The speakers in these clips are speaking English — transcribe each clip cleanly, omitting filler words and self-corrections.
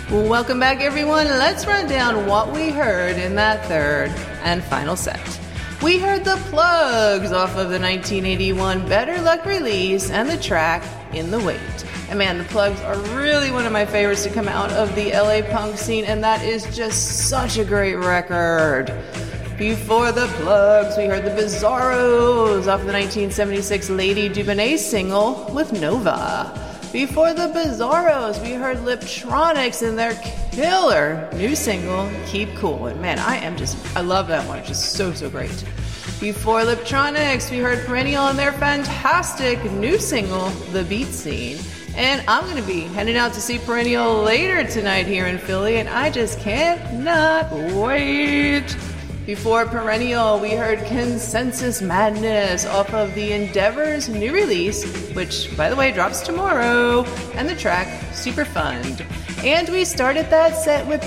Welcome back, everyone. Let's run down what we heard in that third and final set. We heard the Plugs off of the 1981 Better Luck release and the track In the Wait. And man, the Plugs are really one of my favorites to come out of the LA punk scene, and that is just such a great record. Before the Plugs, we heard the Bizarros off the 1976 Lady Dubonnet single with Nova. Before the Bizarros, we heard Liptronics and their killer new single, Keep Cool. And man, I love that one. It's just so great. Before Liptronics, we heard Perennial and their fantastic new single, The Beat Scene. And I'm going to be heading out to see Perennial later tonight here in Philly, and I just cannot wait. Before Perennial, we heard Consensus Madness off of the Endeavor's new release, which, by the way, drops tomorrow, and the track Super Fun. And we started that set with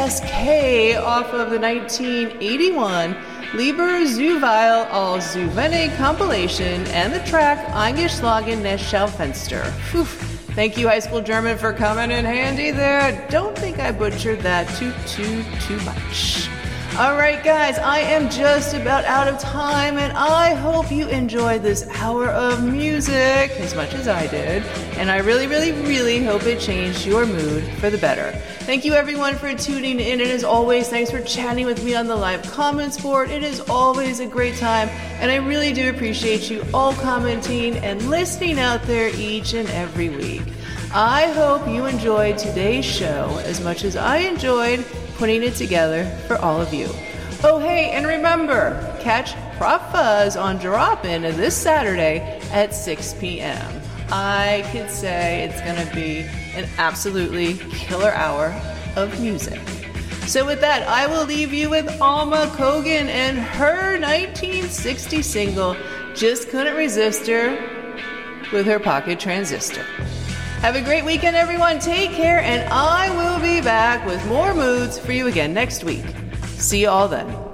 FSK off of the 1981 Lieber Zuweil als Zuwenne compilation, and the track Eingeschlagen Schaufenster. Whew. Thank you, High School German, for coming in handy there. Don't think I butchered that too much. All right, guys, I am just about out of time, and I hope you enjoyed this hour of music as much as I did, and I really hope it changed your mood for the better. Thank you, everyone, for tuning in, and as always, thanks for chatting with me on the live comments board. It is always a great time, and I really do appreciate you all commenting and listening out there each and every week. I hope you enjoyed today's show as much as I enjoyed putting it together for all of you. Oh, hey, and remember, catch Prop Fuzz on Drop-In this Saturday at 6 p.m. I could say it's going to be an absolutely killer hour of music. So with that, I will leave you with Alma Cogan and her 1960 single, Just Couldn't Resist Her, with her pocket transistor. Have a great weekend, everyone. Take care, and I will be back with more moods for you again next week. See you all then.